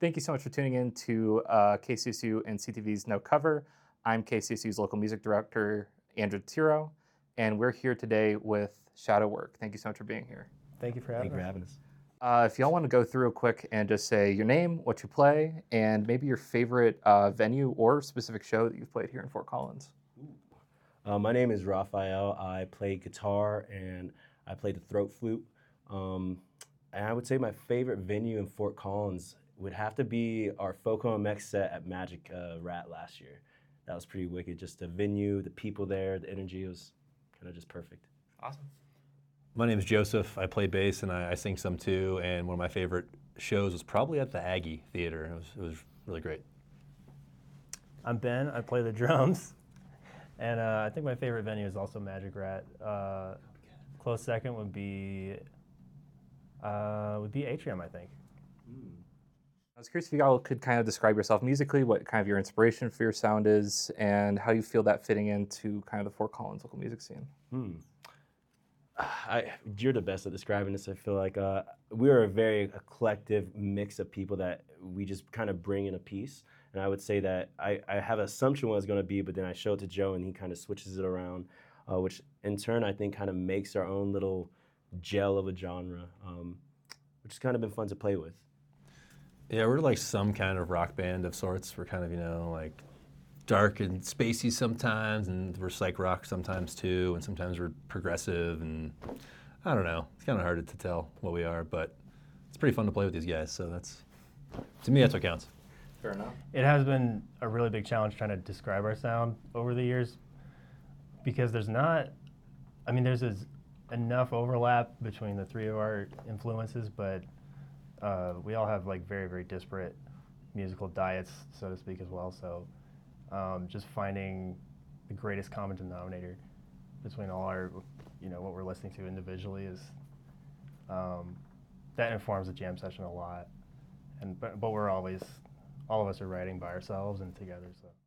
Thank you so much for tuning in to KCSU and CTV's No Cover. I'm KCSU's local music director, Andrew Tiro, and we're here today with Shadow Work. Thank you so much for being here. Thank you for Thank you for having having us. If y'all want to go through real quick and just say your name, what you play, and maybe your favorite venue or specific show that you've played here in Fort Collins. My name is Raphael. I play guitar and I play the throat flute. And I would say my favorite venue in Fort Collins would have to be our Foco MX set at Magic Rat last year. That was pretty wicked. Just the venue, the people there, the energy was kind of just perfect. Awesome. My name is Joseph. I play bass and I sing some too. And one of my favorite shows was probably at the Aggie Theater. It was really great. I'm Ben. I play the drums. And I think my favorite venue is also Magic Rat. Close second would be Atrium, I think. I was curious if you all could kind of describe yourself musically, what kind of your inspiration for your sound is, and how you feel that fitting into kind of the Fort Collins local music scene. You're the best at describing this. I feel like we're a very eclectic mix of people that we just kind of bring in a piece. And I would say that I have an assumption what it's going to be, but then I show it to Joe and he kind of switches it around, which in turn I think kind of makes our own little gel of a genre, which has kind of been fun to play with. Yeah, we're like some kind of rock band of sorts. We're kind of, like dark and spacey sometimes, and we're psych rock sometimes too, and sometimes we're progressive, and I don't know. It's kind of hard to tell what we are, but it's pretty fun to play with these guys, so to me, that's what counts. Fair enough. It has been a really big challenge trying to describe our sound over the years because there's enough overlap between the three of our influences, but we all have like very, very disparate musical diets, so to speak, as well. So just finding the greatest common denominator between all our, what we're listening to individually is that informs the jam session a lot. But we're always, all of us are writing by ourselves and together. So.